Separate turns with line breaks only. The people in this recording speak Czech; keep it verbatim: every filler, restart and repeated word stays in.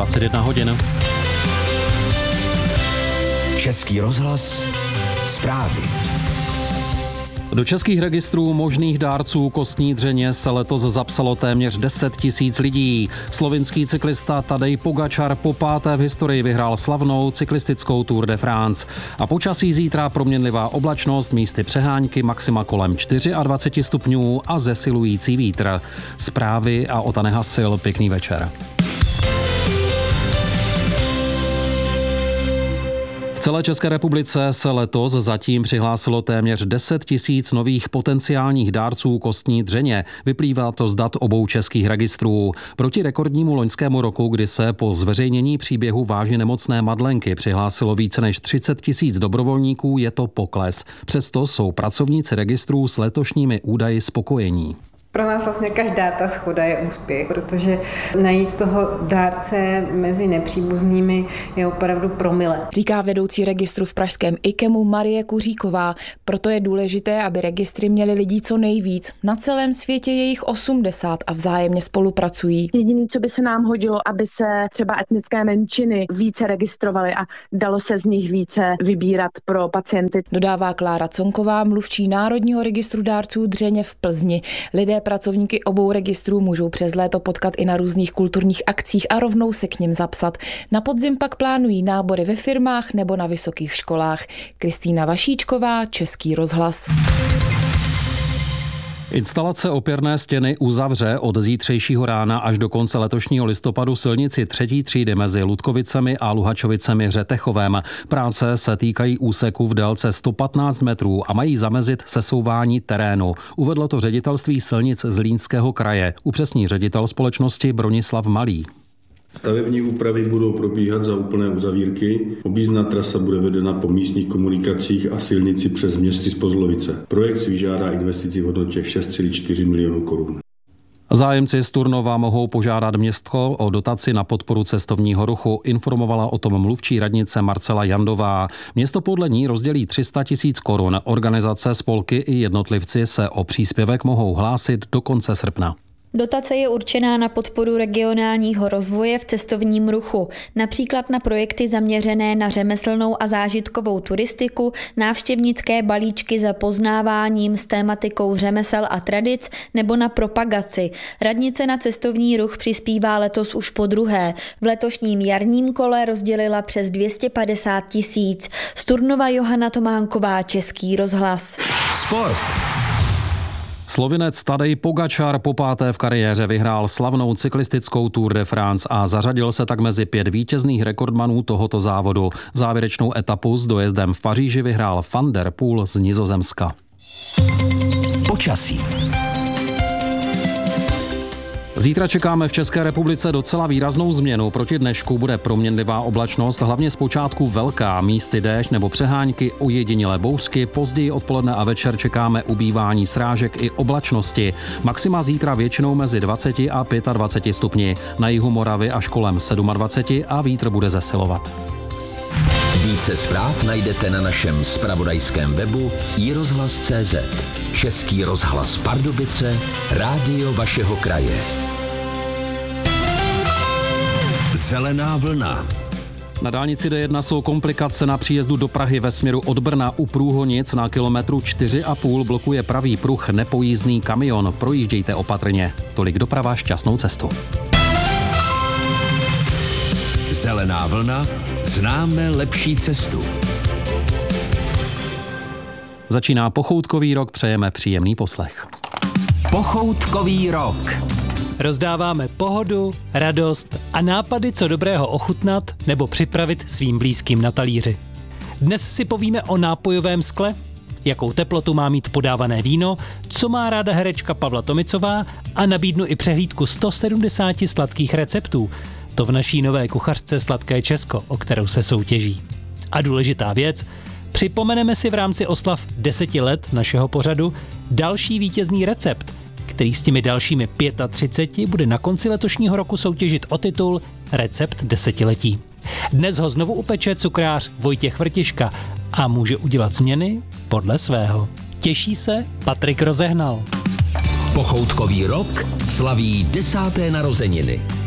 dvacet jedna hodin.
Český rozhlas, zprávy.
Do českých registrů možných dárců kostní dřeně se letos zapsalo téměř deset tisíc lidí. Slovinský cyklista Tadej Pogačar po páté v historii vyhrál slavnou cyklistickou Tour de France. A počasí zítra proměnlivá oblačnost, místy přehánky, maxima kolem dvacet čtyři stupňů a zesilující vítr. Zprávy a Ota Nehasil, pěkný večer. V celé České republice se letos zatím přihlásilo téměř deset tisíc nových potenciálních dárců kostní dřeně. Vyplývá to z dat obou českých registrů. Proti rekordnímu loňskému roku, kdy se po zveřejnění příběhu vážně nemocné Madlenky přihlásilo více než třicet tisíc dobrovolníků, je to pokles. Přesto jsou pracovníci registrů s letošními údaji spokojení.
Pro nás vlastně každá ta shoda je úspěch, protože najít toho dárce mezi nepříbuznými je opravdu promile.
Říká vedoucí registru v pražském IKEMu Marie Kuříková. Proto je důležité, aby registry měly lidí co nejvíc. Na celém světě je jich osmdesát a vzájemně spolupracují.
Jediné, co by se nám hodilo, aby se třeba etnické menšiny více registrovaly a dalo se z nich více vybírat pro pacienty.
Dodává Klára Conková, mluvčí Národního registru dárců dřeně v Plzni. Lidé pracovníky obou registrů můžou přes léto potkat i na různých kulturních akcích a rovnou se k nim zapsat. Na podzim pak plánují nábory ve firmách nebo na vysokých školách. Kristýna Vašíčková, Český rozhlas.
Instalace opěrné stěny uzavře od zítřejšího rána až do konce letošního listopadu silnici třetí třídy mezi Ludkovicemi a Luhačovicemi Řetechovem. Práce se týkají úseku v délce sto patnáct metrů a mají zamezit sesouvání terénu. Uvedlo to ředitelství silnic Zlínského kraje. Upřesní ředitel společnosti Bronislav Malý.
Stavební úpravy budou probíhat za úplné uzavírky. Objízdná trasa bude vedena po místních komunikacích a silnici přes městy z Pozlovice. Projekt si vyžádá investici v hodnotě šest celá čtyři milionů korun.
Zájemci z Turnova mohou požádat město o dotaci na podporu cestovního ruchu, informovala o tom mluvčí radnice Marcela Jandová. Město podle ní rozdělí tři sta tisíc korun. Organizace, spolky i jednotlivci se o příspěvek mohou hlásit do konce srpna.
Dotace je určená na podporu regionálního rozvoje v cestovním ruchu, například na projekty zaměřené na řemeslnou a zážitkovou turistiku, návštěvnické balíčky za poznáváním s tématikou řemesel a tradic nebo na propagaci. Radnice na cestovní ruch přispívá letos už podruhé. V letošním jarním kole rozdělila přes dvě stě padesát tisíc. Z Turnova Johana Tománková, Český rozhlas.
Sport.
Slovinec Tadej Pogačar po páté v kariéře vyhrál slavnou cyklistickou Tour de France a zařadil se tak mezi pět vítězných rekordmanů tohoto závodu. Závěrečnou etapu s dojezdem v Paříži vyhrál Van der Poel z Nizozemska.
Počasí.
Zítra čekáme v České republice docela výraznou změnu. Proti dnešku bude proměnlivá oblačnost, hlavně zpočátku velká, místy déšť nebo přehánky, ojedinělé bouřky, později odpoledne a večer čekáme ubývání srážek i oblačnosti. Maxima zítra většinou mezi dvacet a dvacet pět stupni, na jihu Moravy až kolem dvacet sedm a vítr bude zesilovat.
Více zpráv najdete na našem zpravodajském webu i rozhlas tečka cé zet. Český rozhlas Pardubice, rádio vašeho kraje. Zelená vlna.
Na dálnici D jedna jsou komplikace na příjezdu do Prahy ve směru od Brna u Průhonic. Na kilometru čtyři a půl blokuje pravý pruh nepojízdný kamion. Projíždějte opatrně. Tolik doprava, šťastnou cestu.
Zelená vlna. Známe lepší cestu.
Začíná pochoutkový rok, přejeme příjemný poslech.
Pochoutkový rok.
Rozdáváme pohodu, radost a nápady, co dobrého ochutnat nebo připravit svým blízkým na talíři. Dnes si povíme o nápojovém skle, jakou teplotu má mít podávané víno, co má ráda herečka Pavla Tomicová a nabídnu i přehlídku sto sedmdesát sladkých receptů. To v naší nové kuchařce Sladké Česko, o kterou se soutěží. A důležitá věc, připomeneme si v rámci oslav deseti let našeho pořadu další vítězný recept, který s těmi dalšími třiceti pěti bude na konci letošního roku soutěžit o titul Recept desetiletí. Dnes ho znovu upeče cukrář Vojtěch Vrtiška a může udělat změny podle svého. Těší se Patrik Rozehnal.
Pochoutkový rok slaví desáté narozeniny.